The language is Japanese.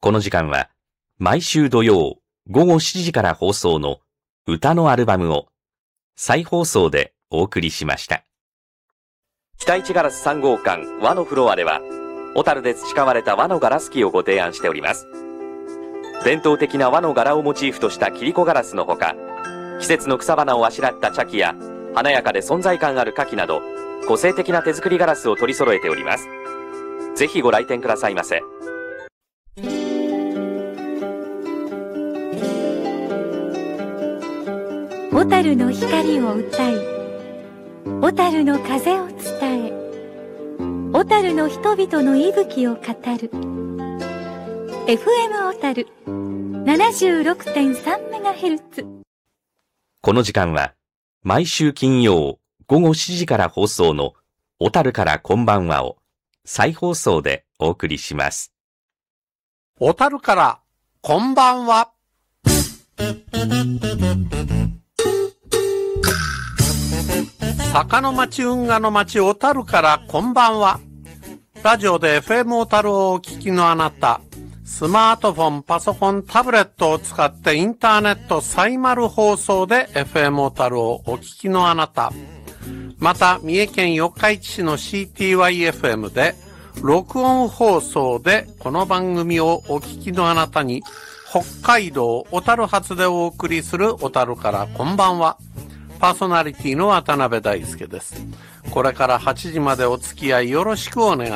この時間は毎週土曜午後7時から放送の歌のアルバムを再放送でお送りしました。北一ガラス3号館和のフロアでは、小樽で培われた和のガラス機をご提案しております。伝統的な和の柄をモチーフとした切子ガラスのほか、季節の草花をあしらった茶器や華やかで存在感ある花器など、個性的な手作りガラスを取り揃えております。ぜひご来店くださいませ。 小樽の光を歌い、小樽の風を伝え、小樽の人々の息吹を語る FM 小樽 76.3MHz。 この時間は毎週金曜午後7時から放送の小樽からこんばんはを再放送でお送りします。 小樽からこんばんは。坂の町運河の町小樽からこんばんは。ラジオで FM 小樽をお聞きのあなた、スマートフォン、パソコン、タブレットを使ってインターネットサイマル放送で FM 小樽をお聞きのあなた、また三重県四日市市の CTYFM で録音放送でこの番組をお聞きのあなたに、北海道小樽発でお送りする小樽からこんばんは。パーソナリティの渡辺大輔です。これから8時までお付き合いよろしくお願いします。